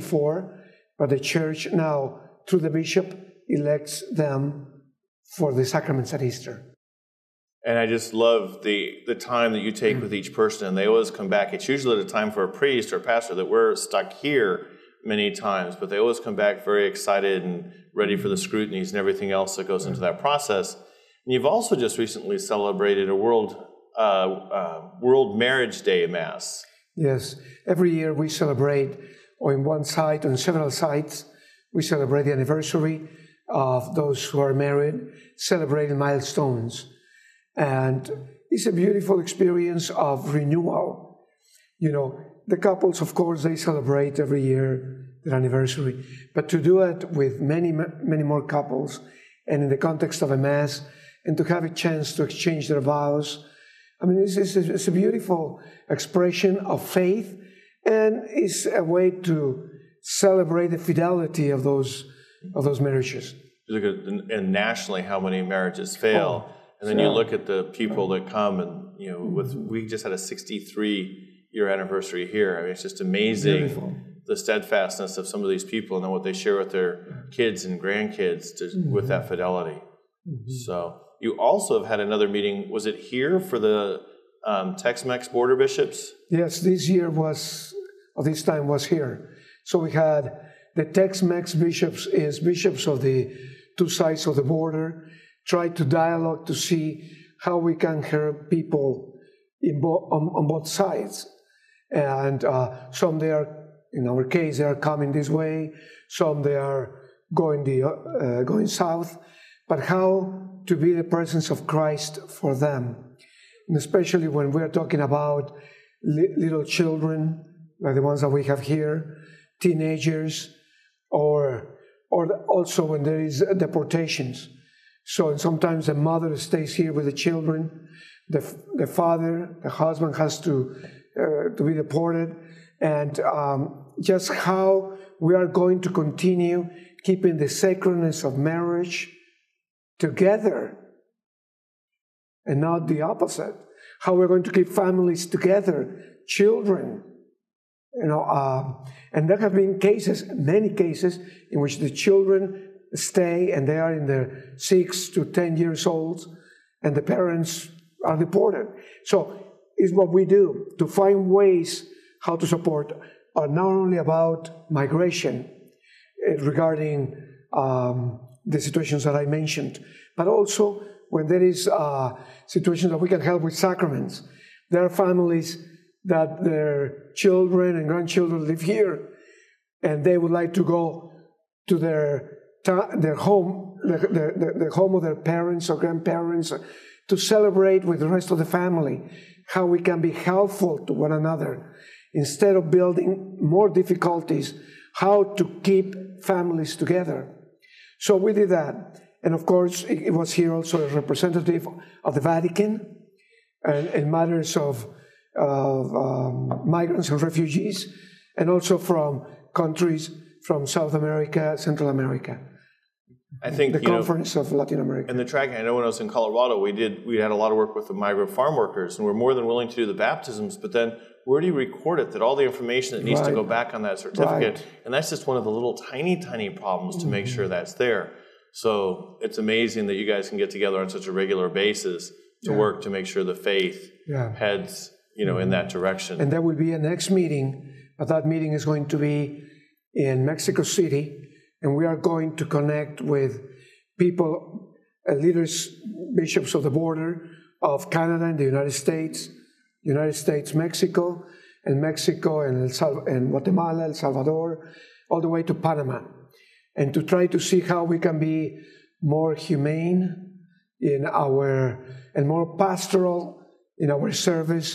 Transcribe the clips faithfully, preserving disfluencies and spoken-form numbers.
before, but the church now, through the bishop, elects them for the sacraments at Easter. And I just love the the time that you take with each person, and they always come back. It's usually at a time for a priest or a pastor that we're stuck here many times, but they always come back very excited and ready for the scrutinies and everything else that goes into that process. And you've also just recently celebrated a World uh, uh, World Marriage Day Mass. Yes, every year we celebrate, or in one site, on several sites, we celebrate the anniversary of those who are married, celebrating milestones. And it's a beautiful experience of renewal. You know, the couples, of course, they celebrate every year their anniversary, but to do it with many, many more couples, and in the context of a Mass, and to have a chance to exchange their vows, I mean, it's, it's, it's a beautiful expression of faith, and it's a way to celebrate the fidelity of those of those marriages. Look at, and nationally, how many marriages fail. Oh. And then Yeah. you look at the people that come, and you know, with we just had a sixty-three year anniversary here. I mean, it's just amazing Beautiful. The steadfastness of some of these people, and then what they share with their kids and grandkids to, mm-hmm. with that fidelity. Mm-hmm. So you also have had another meeting. Was it here for the um, Tex-Mex border bishops? Yes, this year was, or this time was here. So we had the Tex-Mex bishops, is bishops of the two sides of the border, try to dialogue to see how we can help people in bo- on, on both sides. And uh, some they are, in our case, they are coming this way, some they are going the uh, going south, but how to be the presence of Christ for them. And especially when we're talking about li- little children, like the ones that we have here, teenagers, or, or also when there is deportations. So sometimes the mother stays here with the children, the the father, the husband has to uh, to be deported, and um, just how we are going to continue keeping the sacredness of marriage together, and not the opposite. How we're going to keep families together, children, you know, uh, and there have been cases, many cases, in which the children stay, and they are in their six to ten years old, and the parents are deported. So it's what we do to find ways how to support, are not only about migration uh, regarding um, the situations that I mentioned, but also when there is uh, situations that we can help with sacraments. There are families that their children and grandchildren live here, and they would like to go to their their home, the, the, the home of their parents or grandparents, to celebrate with the rest of the family, how we can be helpful to one another. Instead of building more difficulties, how to keep families together. So we did that. And of course, it was here also a representative of the Vatican and in matters of, of um, migrants and refugees, and also from countries from South America, Central America. I think the you Conference know, of Latin America. And the tracking, I know when I was in Colorado, we did we had a lot of work with the migrant farm workers, and we're more than willing to do the baptisms, but then where do you record it? That all the information that needs right. to go back on that certificate, right. and that's just one of the little tiny, tiny problems to mm-hmm. make sure that's there. So it's amazing that you guys can get together on such a regular basis to yeah. work to make sure the faith yeah. heads, you know, mm-hmm. in that direction. And there will be a next meeting, but that meeting is going to be in Mexico City, and we are going to connect with people, uh, leaders, bishops of the border of Canada and the United States, United States, Mexico, and Mexico and, El Sal- and Guatemala, El Salvador, all the way to Panama, and to try to see how we can be more humane in our, and more pastoral in our service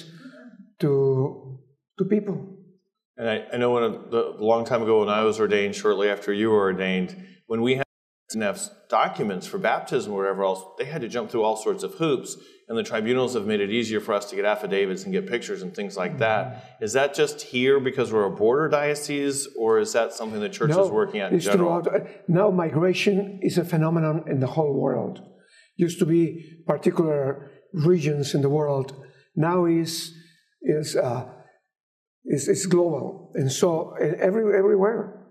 to, to people. And I, I know when a, the, a long time ago when I was ordained, shortly after you were ordained, when we had enough documents for baptism or whatever else, they had to jump through all sorts of hoops, and the tribunals have made it easier for us to get affidavits and get pictures and things like that. Is that just here because we're a border diocese, or is that something the church no, is working at in it's general? Throughout. Now migration is a phenomenon in the whole world. Used to be particular regions in the world. Now is is uh, is, is global, and so every, everywhere.